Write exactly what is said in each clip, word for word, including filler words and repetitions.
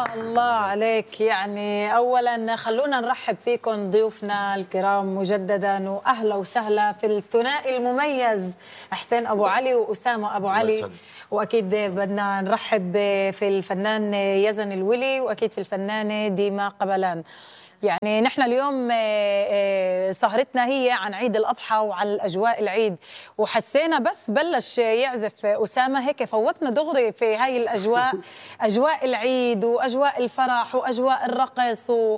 الله عليك. يعني أولا خلونا نرحب فيكم ضيوفنا الكرام مجددا، وأهلا وسهلا في الثنائي المميز حسين أبو علي وأسامة أبو علي. وأكيد بدنا نرحب في الفنان يزن الولي، وأكيد في الفنانة ديما قبلان. يعني نحن اليوم سهرتنا هي عن عيد الأضحى وعن الأجواء العيد، وحسينا بس بلش يعزف أسامة هيك فوتنا دغري في هاي الأجواء، أجواء العيد وأجواء الفرح وأجواء الرقص و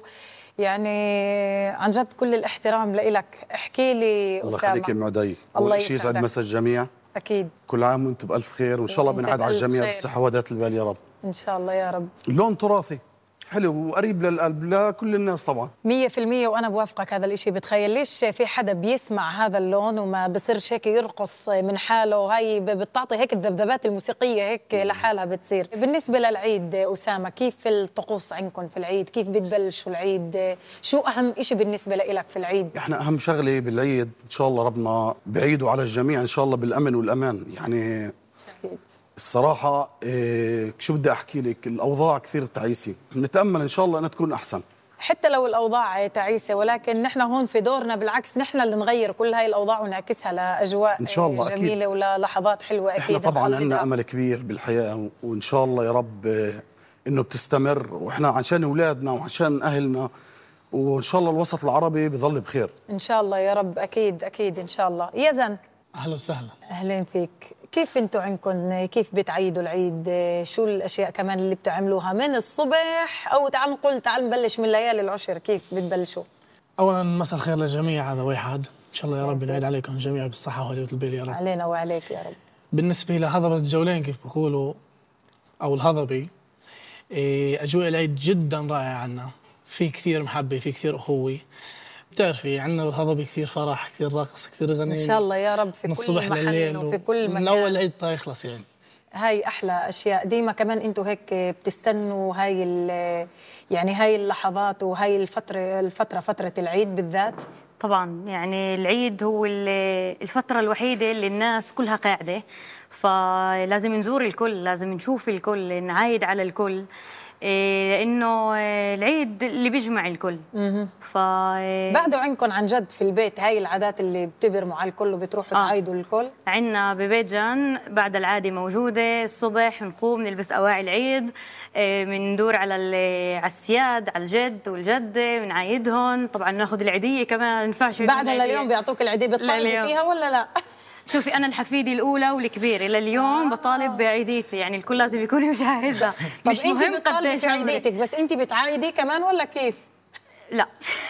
يعني عن جد كل الاحترام لإلك. احكي لي أسامة. الله يخليك يا ام عدي. أول شيء يسعد مسا الجميع. أكيد. كل عام وأنتم بألف خير، وإن شاء الله بنعاد على الجميع بالصحة وهداة البال يا رب. إن شاء الله يا رب. اللون تراثي حلو وقريب للقلب لكل الناس طبعا. مية في المية وأنا بوافقك. هذا الإشي بتخيل ليش في حدا بيسمع هذا اللون وما بصيرش هيك يرقص من حاله؟ هاي بتعطي هيك الذبذبات الموسيقية هيك لحالها بتصير. بالنسبة للعيد أسامة، كيف الطقوس عندكم في العيد؟ كيف بتبلشوا العيد؟ شو أهم إشي بالنسبة لإلك في العيد؟ إحنا أهم شغلة بالعيد إن شاء الله ربنا بعيده على الجميع إن شاء الله بالأمن والأمان. يعني الصراحة إيه شو بدي أحكي لك، الأوضاع كثير تعيسة، بنتأمل إن شاء الله أنها تكون أحسن. حتى لو الأوضاع تعيسة، ولكن نحن هون في دورنا بالعكس نحن اللي نغير كل هاي الأوضاع ونعكسها لأجواء إن شاء الله جميلة أكيد. وللحظات حلوة أكيد. إحنا طبعا عندنا أمل كبير بالحياة، وإن شاء الله يا رب إنه بتستمر، وإحنا عشان أولادنا وعشان أهلنا، وإن شاء الله الوسط العربي بظل بخير إن شاء الله يا رب. أكيد أكيد إن شاء الله. يزن، أهلا وسهلا. أهلين فيك. كيف انتوا عندكم كيف بتعيدوا العيد؟ شو الاشياء كمان اللي بتعملوها من الصبح، او تعال نقول تعال نبلش من ليالي العشر، كيف بتبلشوا؟ اولا مساء الخير للجميع، هذا واحد ان شاء الله يا رب نعيد عليكم جميعا بالصحه وهدوء البال يا رب. علينا وعليك يا رب. بالنسبه لهضبه الجولين كيف بقولوا او الهضبه، اجواء العيد جدا رائعه عنا، في كثير محبه، في كثير اخوه. بتعرفي عندنا بالهضبه كثير فرح، كثير رقص، كثير غني ان شاء الله يا رب في كل محل وفي كل مكان، من اول العيد تا يخلص. يعني هاي احلى اشياء. ديما كمان انتوا هيك بتستنوا هاي يعني هاي اللحظات وهاي الفتره الفتره فتره العيد بالذات؟ طبعا يعني العيد هو الفتره الوحيده اللي الناس كلها قاعده، فلازم نزور الكل، لازم نشوف الكل، نعايد على الكل، لانه العيد اللي بيجمع الكل. ف بعده عندكم عن جد في البيت هاي العادات اللي بتبرموا على الكل وبتروحوا آه. تعايدوا الكل؟ عندنا ببيت جان بعد العاده موجوده. الصبح نقوم نلبس اواعي العيد، بندور على على السياد، على الجد والجده، بنعايدهم. طبعا ناخذ العيديه كمان، ما ينفعش بعد لليوم بيعطوك العيديه بتطالبي فيها ولا لا؟ شوفي أنا الحفيدة الأولى والكبيرة لليوم آه. بطالب بعيديتي، يعني الكل لازم يكون مجهزة. مش مهم قديش عيديتك، بس أنت بتعايدي كمان ولا كيف؟ لا.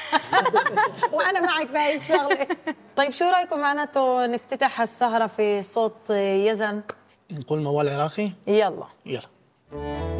وأنا معك بهاي الشغلة. طيب شو رأيكم معناته نفتتح السهرة في صوت يزن؟ نقول موال عراقي؟ يلا يلا.